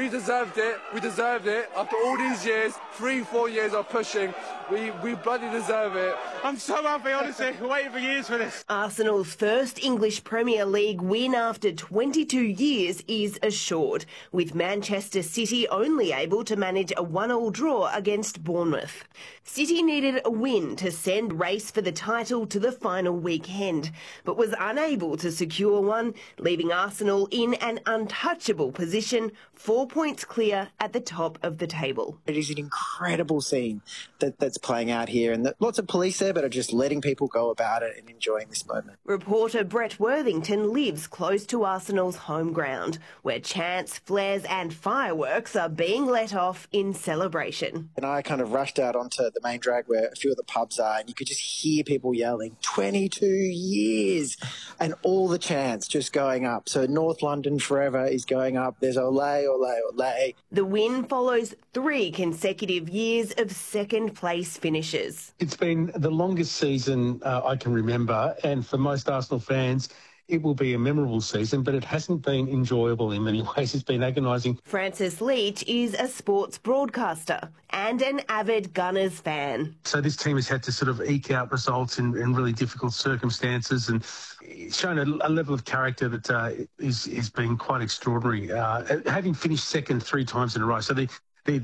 We deserved it. We deserved it. After all these years, 3-4 years of pushing, we bloody deserve it. I'm so happy, honestly. Waiting for years for this. Arsenal's first English Premier League win after 22 years is assured, with Manchester City only able to manage a 1-1 draw against Bournemouth. City needed a win to send race for the title to the final weekend, but was unable to secure one, leaving Arsenal in an untouchable position, 4 points clear at the top of the table. It is an incredible scene that's playing out here, and lots of police there, but are just letting people go about it and enjoying this moment. Reporter Brett Worthington lives close to Arsenal's home ground, where chants, flares and fireworks are being let off in celebration. And I kind of rushed out onto the main drag where a few of the pubs are, and you could just hear people yelling, 22 years, and all the chants just going up. So North London forever is going up. There's ole, ole, ole. The win follows 3 consecutive years of second-place finishes. It's been the longest season I can remember, and for most Arsenal fans, it will be a memorable season, but it hasn't been enjoyable in many ways. It's been agonising. Francis Leach is a sports broadcaster and an avid Gunners fan. So this team has had to sort of eke out results in really difficult circumstances, and shown a level of character that is been quite extraordinary. Having finished second 3 times in a row, so the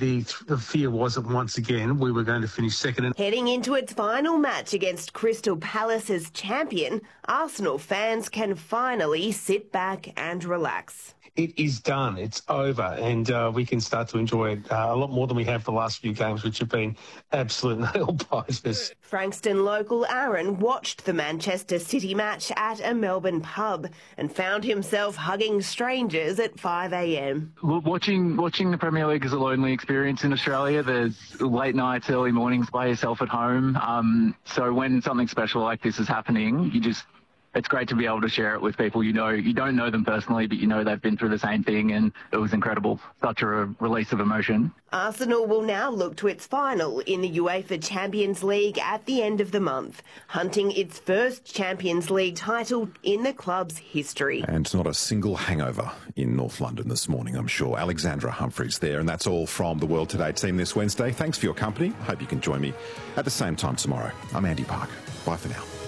fear was that once again we were going to finish second. Heading into its final match against Crystal Palace as champion, Arsenal fans can finally sit back and relax. It is done. It's over, and we can start to enjoy it a lot more than we have the last few games, which have been absolute nail-biters. Frankston local Aaron watched the Manchester City match at a Melbourne pub and found himself hugging strangers at 5 a.m. Watching the Premier League is a lonely experience in Australia. There's late nights, early mornings by yourself at home. So when something special like this is happening, it's great to be able to share it with people you know. You don't know them personally, but you know they've been through the same thing, and it was incredible. Such a release of emotion. Arsenal will now look to its final in the UEFA Champions League at the end of the month, hunting its first Champions League title in the club's history. And not a single hangover in North London this morning, I'm sure. Alexandra Humphreys there, and that's all from the World Today team this Wednesday. Thanks for your company. Hope you can join me at the same time tomorrow. I'm Andy Parker. Bye for now.